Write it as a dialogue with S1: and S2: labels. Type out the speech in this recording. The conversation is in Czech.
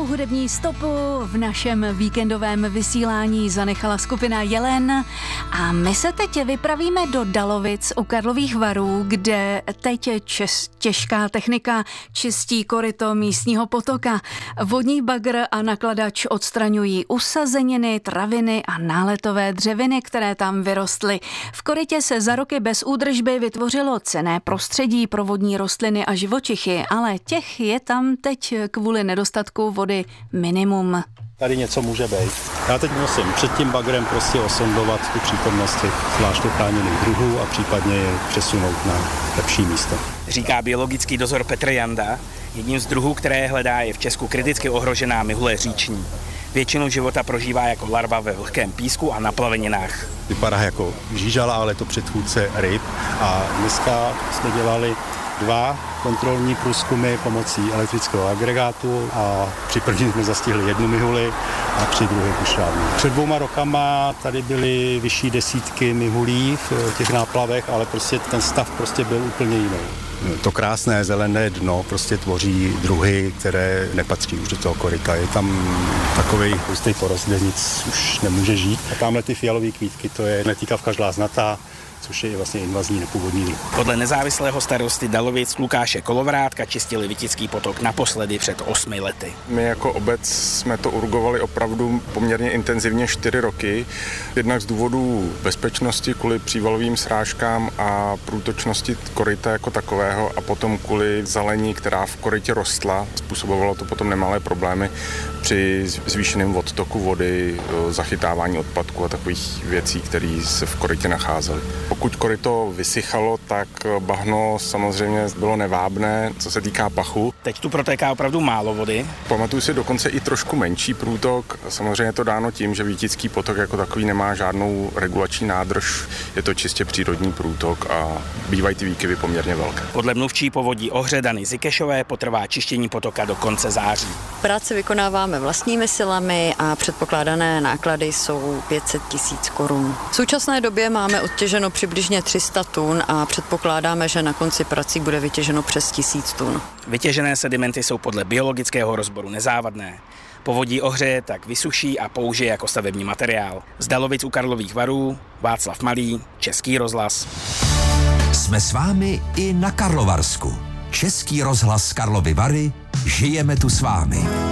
S1: hudební stopu v našem víkendovém vysílání zanechala skupina Jelen a my se teď vypravíme do Dalovic u Karlových Varů, kde teď těžká technika čistí koryto místního potoka. Vodní bagr a nakladač odstraňují usazeniny, traviny a náletové dřeviny, které tam vyrostly. V korytě se za roky bez údržby vytvořilo cenné prostředí pro vodní rostliny a živočichy, ale těch je tam teď kvůli nedostatku vody minimum.
S2: Tady něco může být. Já teď musím před tím bagrem prostě osondovat tu přítomnost těch zvláště chráněných druhů a případně je přesunout na lepší místo.
S3: Říká biologický dozor Petr Janda. Jedním z druhů, které hledá, je v Česku kriticky ohrožená mihule říční. Většinu života prožívá jako larva ve vlhkém písku a na plaveninách.
S2: Vypadá jako žížala, ale to předchůdce ryb. A dneska jsme dělali 2 kontrolní průzkumy pomocí elektrického agregátu a při prvním jsme zastihli 1 mihuli a při druhém už žádnou. Před 2 rokama tady byly vyšší desítky mihulí v těch náplavech, ale prostě ten stav prostě byl úplně jiný. To krásné zelené dno prostě tvoří druhy, které nepatří už do toho koryta. Je tam takovej hustý porost, kde nic už nemůže žít. A tamhle ty fialové kvítky, to je netýkavka žláznatá, což je vlastně invazní nepůvodní druh.
S3: Podle nezávislého starosty Dalovic Lukáše Kolovrátka čistili Vitický potok naposledy před 8 lety.
S4: My jako obec jsme to urgovali opravdu poměrně intenzivně 4 roky. Jednak z důvodu bezpečnosti kvůli přívalovým srážkám a průtočnosti koryta jako takového a potom kvůli zelení, která v korytě rostla. Způsobovalo to potom nemalé problémy při zvýšeném odtoku vody, zachytávání odpadků a takových věcí, které se v korytě nacházely. Pokud koryto vysychalo, tak bahno samozřejmě bylo nevábné, co se týká pachu.
S3: Teď tu protéká opravdu málo vody.
S4: Pamatuju si dokonce i trošku menší průtok. Samozřejmě je to dáno tím, že Vitický potok jako takový nemá žádnou regulační nádrž. Je to čistě přírodní průtok a bývají ty výkyvy poměrně velké.
S3: Podle mluvčí povodí Ohře Dany Zikešové potrvá čištění potoka do konce září.
S5: Práci vykonáváme vlastními silami a předpokládané náklady jsou 500 000 korun. V současné době máme odtěženo přibližně 300 tun a předpokládáme, že na konci prací bude vytěženo přes 1000 tun.
S3: Vytěžené sedimenty jsou podle biologického rozboru nezávadné. Povodí Ohře tak vysuší a použije jako stavební materiál. Z Dalovic u Karlových Varů, Václav Malý, Český rozhlas.
S6: Jsme s vámi i na Karlovarsku. Český rozhlas Karlovy Vary, žijeme tu s vámi.